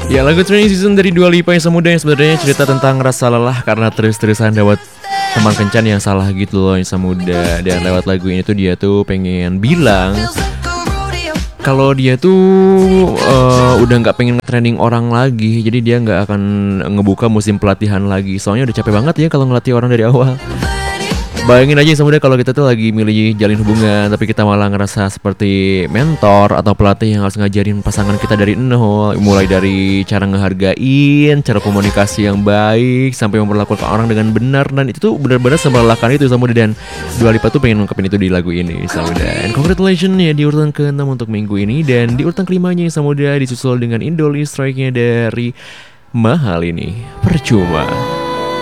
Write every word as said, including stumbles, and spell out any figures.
Ya, lagu Training Season dari Dua Lipa yang Semuda yang sebenarnya cerita tentang rasa lelah karena terus-terusan dapat teman kencan yang salah gitu loh yang semuda. Dan lewat lagu ini tuh dia tuh pengen bilang kalau dia tuh uh, udah nggak pengen nge-training orang lagi. Jadi dia nggak akan ngebuka musim pelatihan lagi. Soalnya udah capek banget ya kalau ngelatih orang dari awal. Bayangin aja semuanya kalau kita tuh lagi milih jalin hubungan, tapi kita malah ngerasa seperti mentor atau pelatih yang harus ngajarin pasangan kita dari nol. Mulai dari cara ngehargain, cara komunikasi yang baik, sampai memperlakukan orang dengan benar. Dan itu tuh benar-benar melelahkan itu Samuda. Dan Dua Lipa tuh pengen ngungkapin itu di lagu ini Samuda. And congratulations ya di urutan keenam untuk minggu ini. Dan di urutan kelimanya Samuda disusul dengan Indoli Strike-nya dari Mahal ini Percuma.